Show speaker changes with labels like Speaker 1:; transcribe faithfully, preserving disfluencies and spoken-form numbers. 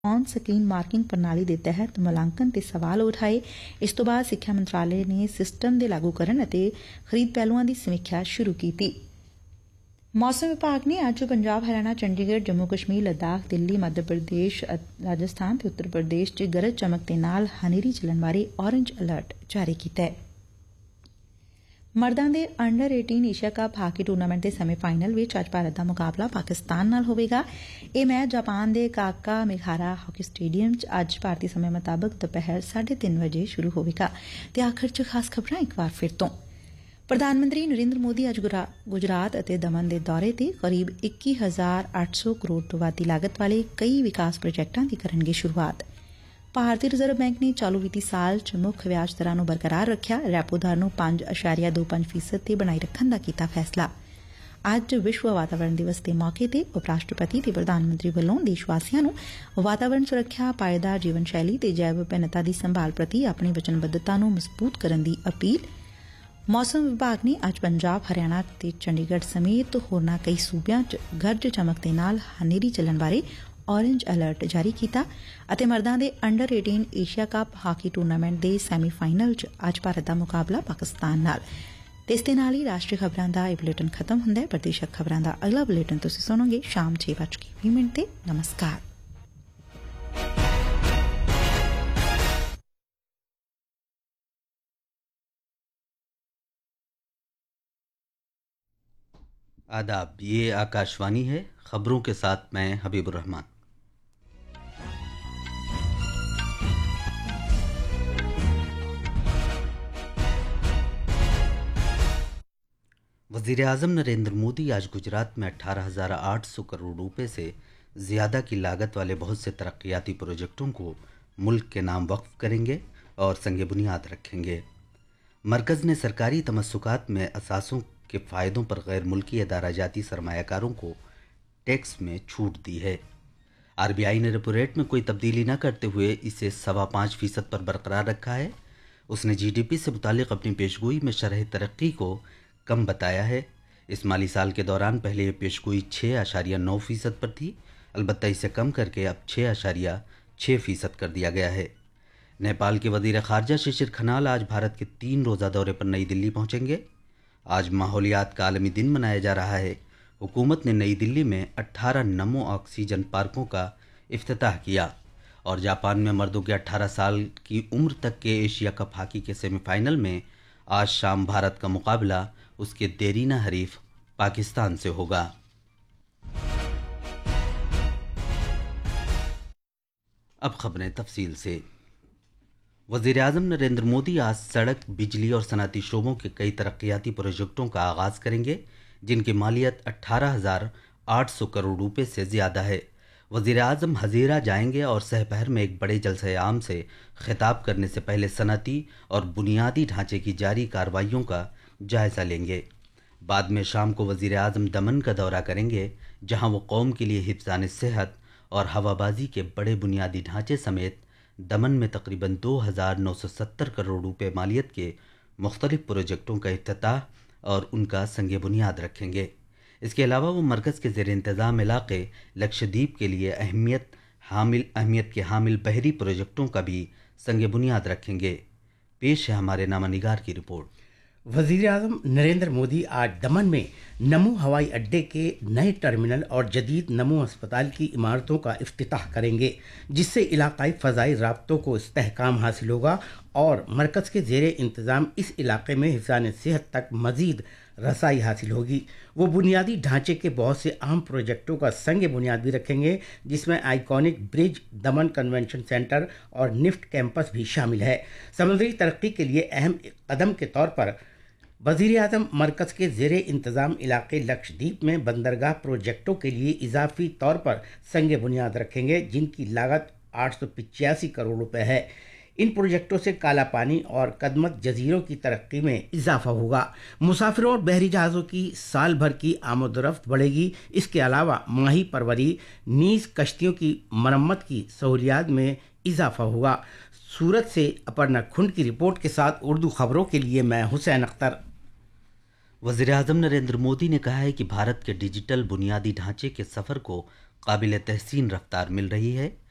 Speaker 1: On screen marking ਪ੍ਰਣਾਲੀ ਦੇ ਤਹਿਤ ਮੁਲਾਂਕਣ ਤੇ ਸਵਾਲ ਉਠਾਏ। ਇਸ ਤੋਂ ਬਾਅਦ ਸਿੱਖਿਆ ਮੰਤਰਾਲੇ ਨੇ ਸਿਸਟਮ ਦੇ ਲਾਗੂਕਰਨ ਅਤੇ ਖਰੀਦ ਪਹਿਲੂਆਂ ਦੀ ਸਮੀਖਿਆ ਸ਼ੁਰੂ ਕੀਤੀ। ਮੌਸਮ ਵਿਭਾਗ ਨੇ ਅੱਜ ਪੰਜਾਬ, ਹਰਿਆਣਾ, ਚੰਡੀਗੜ੍ਹ, ਜੰਮੂ ਕਸ਼ਮੀਰ, ਲੱਦਾਖ, ਦਿੱਲੀ, ਮੱਧ ਪ੍ਰਦੇਸ਼, ਰਾਜਸਥਾਨ ਤੇ ਉੱਤਰ ਪ੍ਰਦੇਸ਼ 'ਚ ਗਰਜ ਚਮਕ ਦੇ ਨਾਲ ਹਨੇਰੀ ਚੱਲਣ ਬਾਰੇ ਔਰੇਂਜ ਅਲਰਟ ਜਾਰੀ ਕੀਤਾ ਹੈ। ਮਰਦਾਂ ਦੇ ਅੰਡਰ ਅਠਾਰਾਂ ਏਸ਼ੀਆ ਕੱਪ ਹਾਕੀ ਟੂਰਨਾਮੈਂਟ ਦੇ ਸੈਮੀ ਫਾਈਨਲ ਵਿੱਚ ਅੱਜ ਭਾਰਤ ਦਾ ਮੁਕਾਬਲਾ ਪਾਕਿਸਤਾਨ ਨਾਲ ਹੋਵੇਗਾ। ਇਹ ਮੈਚ ਜਾਪਾਨ ਦੇ ਕਾਕਾ ਮੇਖਾਰਾ ਹਾਕੀ ਸਟੇਡੀਅਮ 'ਚ ਅੱਜ ਭਾਰਤੀ ਸਮੇਂ ਮੁਤਾਬਕ ਦੁਪਹਿਰ ਸਾਢੇ ਤਿੰਨ ਵਜੇ ਸ਼ੁਰੂ ਹੋਵੇਗਾ। ਤੇ ਆਖਰ 'ਚ ਖਾਸ ਖਬਰਾਂ ਇੱਕ ਵਾਰ ਫਿਰ ਤੋਂ। ਪ੍ਰਧਾਨ ਮੰਤਰੀ ਨਰਿੰਦਰ ਮੋਦੀ ਅੱਜ ਗੁਜਰਾਤ ਅਤੇ ਦਮਨ ਦੇ ਦੌਰੇ ਤੇ ਕਰੀਬ ਇੱਕੀ ਹਜ਼ਾਰ ਅੱਠ ਸੌ ਕਰੋੜ ਤੋਂ ਵੱਧ ਦੀ ਲਾਗਤ ਵਾਲੇ ਕਈ ਵਿਕਾਸ ਪ੍ਰੋਜੈਕਟਾਂ ਦੀ ਕਰਨਗੇ ਸ਼ੁਰੂਆਤ। ਭਾਰਤੀ ਰਿਜ਼ਰਵ ਬੈਂਕ ਨੇ ਚਾਲੂ ਵਿੱਤੀ ਸਾਲ 'ਚ ਮੁੱਖ ਵਿਆਜ ਦਰਾਂ ਨੂੰ ਬਰਕਰਾਰ ਰੱਖਿਆ। ਰੈਪੋ ਦਰ ਨੂੰ ਪੰਜ ਅਸ਼ਾਰੀਆ ਦੋ ਪੰਜ ਫੀਸਦ ਤੇ ਬਣਾਈ ਰੱਖਣ ਦਾ ਕੀਤਾ ਫੈਸਲਾ। ਅੱਜ ਵਿਸ਼ਵ ਵਾਤਾਵਰਣ ਦਿਵਸ ਦੇ ਮੌਕੇ ਤੇ ਉਪ ਰਾਸ਼ਟਰਪਤੀ ਤੇ ਪ੍ਰਧਾਨ ਮੰਤਰੀ ਵੱਲੋਂ ਦੇਸ਼ ਵਾਸੀਆਂ ਨੂੰ ਵਾਤਾਵਰਣ ਸੁਰੱਖਿਆ, ਪਾਏਦਾਰ ਜੀਵਨ ਸ਼ੈਲੀ ਤੇ ਜੈਵ ਵਿਭਿੰਨਤਾ ਦੀ ਸੰਭਾਲ ਪ੍ਰਤੀ ਆਪਣੀ ਵਚਨਬੱਧਤਾ ਨੂੰ ਮਜ਼ਬੂਤ ਕਰਨ ਦੀ ਅਪੀਲ। ਮੌਸਮ ਵਿਭਾਗ ਨੇ ਅੱਜ ਪੰਜਾਬ, ਹਰਿਆਣਾ ਤੇ ਚੰਡੀਗੜ੍ਹ ਸਮੇਤ ਹੋਰਨਾਂ ਕਈ ਸੂਬਿਆਂ 'ਚ ਗਰਜ ਚਮਕ ਦੇ ਨਾਲ ਹਨੇਰੀ ਚੱਲਣ ਬਾਰੇ ਔਰੇਂਜ ਅਲਰਟ ਜਾਰੀ ਕੀਤਾ। ਅਤੇ ਮਰਦਾਂ ਦੇ ਅੰਡਰ ਅਠਾਰਾਂ ਏਸ਼ੀਆ ਕੱਪ ਹਾਕੀ ਟੂਰਨਾਮੈਂਟ ਦੇ ਸੈਮੀ ਫਾਈਨਲ 'ਚ ਅੱਜ ਭਾਰਤ ਦਾ ਮੁਕਾਬਲਾ ਪਾਕਿਸਤਾਨ ਨਾਲ। ਤੇ ਇਸ ਦੇ ਨਾਲ ਹੀ ਰਾਸ਼ਟਰੀ ਖਬਰਾਂ ਦਾ ਇਹ ਬੁਲੇਟਿਨ ਖਤਮ ਹੁੰਦਾ ਹੈ। ਪ੍ਰਦੇਸ਼ਕ ਖਬਰਾਂ ਦਾ ਅਗਲਾ ਬੁਲੇਟਿਨ ਤੁਸੀਂ ਸੁਣੋਗੇ ਸ਼ਾਮ ਛੇ ਵੱਜ ਕੇ ਵੀਹ ਮਿੰਟ ਤੇ। ਨਮਸਕਾਰ।
Speaker 2: आदाब, ये आकाशवाणी है। खबरों के साथ मैं हबीबुर रहमान। वज़ीर आज़म नरेंद्र मोदी आज गुजरात में अठारह हज़ार आठ सौ करोड़ रुपए से ज़्यादा की लागत वाले बहुत से तरक्याती प्रोजेक्टों को मुल्क के नाम वक्फ करेंगे और संग बुनियाद रखेंगे। मरकज़ ने सरकारी तमस्सुकात में असासों के फ़ायदों पर गैर मुल्की अदारा जाती सरमायाकारों को टैक्स में छूट दी है। आरबीआई ने रेपो रेट में कोई तब्दीली न करते हुए इसे सवा पाँच फीसद पर बरकरार रखा है। उसने जीडीपी से मुतालिक अपनी पेशगोई में शरह तरक्की को कम बताया है। इस माली साल के दौरान पहले ये पेशगोई छः आशारिया नौ फीसद पर थी, अलबत्ता इसे कम करके अब छः आशारिया छः फीसद कर दिया गया है। नेपाल के वज़ीर ख़ारजा शिशिर खनाल आज भारत के तीन रोज़ा दौरे पर नई दिल्ली पहुँचेंगे। आज माहौलियात का आलमी दिन मनाया जा रहा है। हुकूमत ने नई दिल्ली में अट्ठारह नमो ऑक्सीजन पार्कों का इफ्तिताह किया। और जापान में मर्दों के अट्ठारह साल की उम्र तक के एशिया कप हाकी के सेमीफाइनल में आज शाम भारत का मुकाबला उसके देरीना हरीफ पाकिस्तान से होगा। अब खबरें तफसील से। वज़ीर आज़म नरेंद्र मोदी आज सड़क, बिजली और सनअती शोबों के कई तरक्याती प्रोजेक्टों का आगाज़ करेंगे, जिनकी मालियत अट्ठारह हज़ार आठ सौ करोड़ रुपए से ज़्यादा है। वज़ीर आज़म हज़ीरा जाएंगे और सहपहर में एक बड़े जलसे आम से खिताब करने से पहले सनअती और बुनियादी ढांचे की जारी कार्रवाइयों का जायज़ा लेंगे। बाद में शाम को वज़ीर आज़म दमन का दौरा करेंगे, जहाँ वो कौम के लिए हिफ़्ज़ान सेहत और हवाबाजी के बड़े बुनियादी ढांचे समेत दमन में तकरीबन दो हज़ार नौ सौ सत्तर करोड़ रुपए मालियत के मुख्तलिफ प्रोजेक्टों का इफ्तिताह और उनका संग बुनियाद रखेंगे। इसके अलावा वो मरकज़ के ज़ेर इंतज़ाम इलाक़े लक्षद्वीप के लिए अहमियत हामिल अहमियत के हामिल बहरी प्रोजेक्टों का भी संग बुनियाद रखेंगे। पेश है हमारे नामा निगार की रिपोर्ट।
Speaker 3: वज़ीर आज़म नरेंद्र मोदी आज दमन में नमो हवाई अड्डे के नए टर्मिनल और जदीद नमो अस्पताल की इमारतों का इफ्तिताह करेंगे, जिससे इलाकाई फ़ज़ाई राब्तों को इस्तेहकाम हासिल होगा और मरकज़ के ज़ेर इंतज़ाम इस इलाके में हिफ़्ज़ान सेहत तक मज़ीद रसाई हासिल होगी। वो बुनियादी ढांचे के बहुत से अहम प्रोजेक्टों का संग बुनियाद भी रखेंगे, जिसमें आइकॉनिक ब्रिज, दमन कन्वेंशन सेंटर और निफ्ट कैंपस भी शामिल है। समुद्री तरक्की के लिए अहम कदम के तौर पर वज़ीर आज़म मरकज़ के ज़ेर इंतज़ाम इलाके लक्षद्वीप में बंदरगाह प्रोजेक्टों के लिए इजाफी तौर पर संग बुनियाद रखेंगे, जिनकी लागत आठ सौ पिचासी करोड़ रुपये है। इन प्रोजेक्टों से काला पानी और कदमत जजीरों की तरक्की में इजाफा होगा। मुसाफिरों और बहरी जहाज़ों की साल भर की आमदोरफ्त बढ़ेगी। इसके अलावा माही परवरी, नीज कश्तियों की मरम्मत की सहूलियात में इजाफा होगा। सूरत से अपर्णा खुंड की रिपोर्ट के साथ उर्दू खबरों के लिए मैं हुसैन अख्तर।
Speaker 2: वज़ीर आज़म नरेंद्र मोदी ने कहा है कि भारत के डिजिटल बुनियादी ढांचे के सफ़र को काबिल तहसीन रफ्तार मिल रही है।